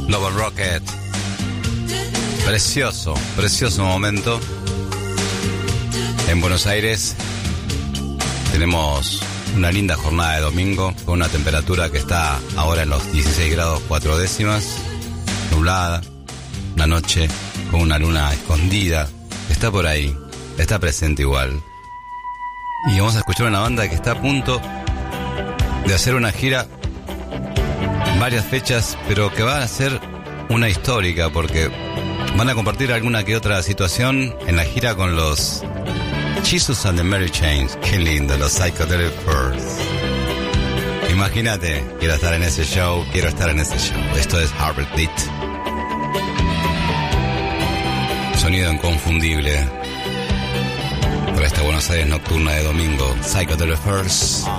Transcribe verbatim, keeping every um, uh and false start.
Double Rocket. Precioso, precioso momento. En Buenos Aires tenemos una linda jornada de domingo con una temperatura que está ahora en los dieciséis grados cuatro décimas, nublada, una noche con una luna escondida, está por ahí, está presente igual. Y vamos a escuchar una banda que está a punto de hacer una gira, varias fechas, pero que va a ser una histórica porque van a compartir alguna que otra situación en la gira con los Jesus and the Mary Chains. Qué lindo, los Psychedelic Furs. Imagínate, quiero estar en ese show, quiero estar en ese show. Esto es Harvard Beat. Sonido inconfundible para esta Buenos Aires nocturna de domingo. Psychedelic Furs.